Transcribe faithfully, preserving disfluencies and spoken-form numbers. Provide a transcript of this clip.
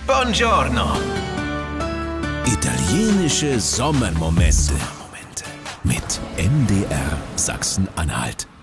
Buongiorno. Italienische Sommermomente mit M D R Sachsen-Anhalt.